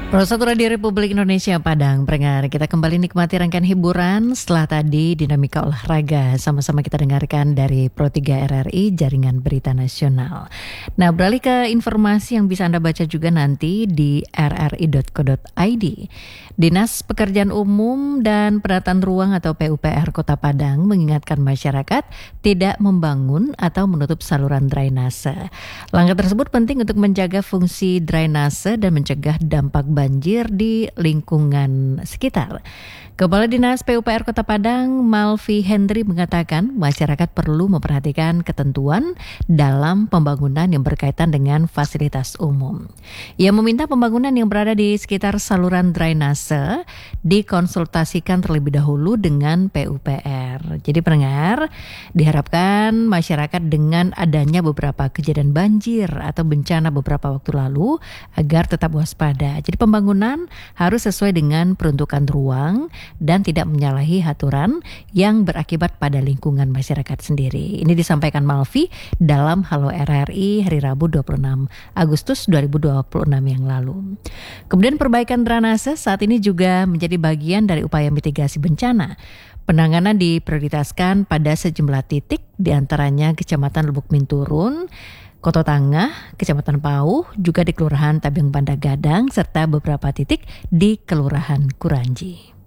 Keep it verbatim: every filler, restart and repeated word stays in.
Pro satu Radio Republik Indonesia Padang, pendengar, kita kembali nikmati rangkaian hiburan setelah tadi dinamika olahraga sama-sama kita dengarkan dari Pro tiga R R I Jaringan Berita Nasional. Nah, beralih ke informasi yang bisa Anda baca juga nanti di r r i dot co dot i d. Dinas Pekerjaan Umum dan Penataan Ruang atau P U P R Kota Padang mengingatkan masyarakat tidak membangun atau menutup saluran drainase. Langkah tersebut penting untuk menjaga fungsi drainase dan mencegah dampak banjir di lingkungan sekitar. Kepala Dinas P U P R Kota Padang, Malvi Hendri, mengatakan masyarakat perlu memperhatikan ketentuan dalam pembangunan yang berkaitan dengan fasilitas umum. Ia meminta pembangunan yang berada di sekitar saluran drainase dikonsultasikan terlebih dahulu dengan P U P R. Jadi pendengar, diharapkan masyarakat dengan adanya beberapa kejadian banjir atau bencana beberapa waktu lalu agar tetap waspada. Jadi pembangunan harus sesuai dengan peruntukan ruang dan tidak menyalahi aturan yang berakibat pada lingkungan masyarakat sendiri. Ini disampaikan Malvi dalam Halo R R I hari Rabu dua puluh enam Agustus dua ribu dua puluh enam yang lalu. Kemudian perbaikan drainase saat ini juga menjadi bagian dari upaya mitigasi bencana. Penanganan diprioritaskan pada sejumlah titik, diantaranya Kecamatan Lubuk Minturun, Koto Tangah, Kecamatan Pauh, juga di Kelurahan Tabing Banda Gadang, serta beberapa titik di Kelurahan Kuranji.